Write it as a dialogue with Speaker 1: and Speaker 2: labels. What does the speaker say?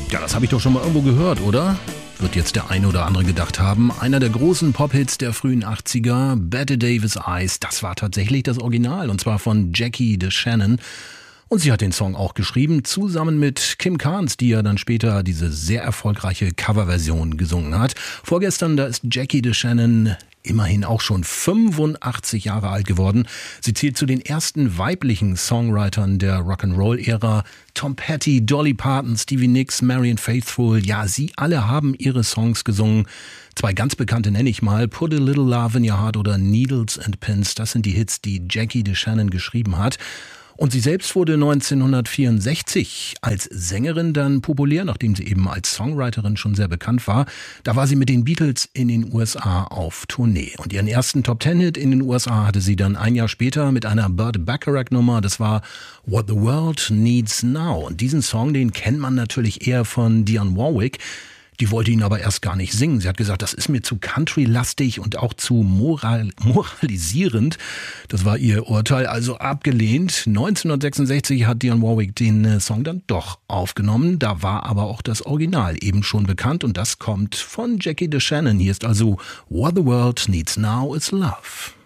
Speaker 1: Ja, das habe ich doch schon mal irgendwo gehört, oder? Wird jetzt der eine oder andere gedacht haben. Einer der großen Pop-Hits der frühen 80er, Bette Davis Eyes, das war tatsächlich das Original, und zwar von Jackie DeShannon. Und sie hat den Song auch geschrieben, zusammen mit Kim Carnes, die ja dann später diese sehr erfolgreiche Coverversion gesungen hat. Vorgestern, da ist Jackie DeShannon immerhin auch schon 85 Jahre alt geworden. Sie zählt zu den ersten weiblichen Songwritern der Rock'n'Roll-Ära. Tom Petty, Dolly Parton, Stevie Nicks, Marianne Faithfull, ja, sie alle haben ihre Songs gesungen. Zwei ganz bekannte nenne ich mal, Put a Little Love in Your Heart oder Needles and Pins. Das sind die Hits, die Jackie DeShannon geschrieben hat. Und sie selbst wurde 1964 als Sängerin dann populär, nachdem sie eben als Songwriterin schon sehr bekannt war. Da war sie mit den Beatles in den USA auf Tournee. Und ihren ersten Top-10-Hit in den USA hatte sie dann ein Jahr später mit einer Burt Bacharach-Nummer. Das war What the World Needs Now. Und diesen Song, den kennt man natürlich eher von Dionne Warwick. Die wollte ihn aber erst gar nicht singen. Sie hat gesagt, das ist mir zu country-lastig und auch zu moralisierend. Das war ihr Urteil, also abgelehnt. 1966 hat Dionne Warwick den Song dann doch aufgenommen. Da war aber auch das Original eben schon bekannt und das kommt von Jackie DeShannon. Hier ist also What the World Needs Now is Love.